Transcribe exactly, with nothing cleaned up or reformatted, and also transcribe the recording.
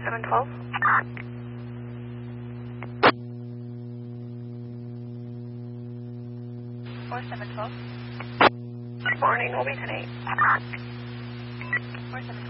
seven twelve. four seven twelve. Good morning, we'll be tonight. four seven twelve.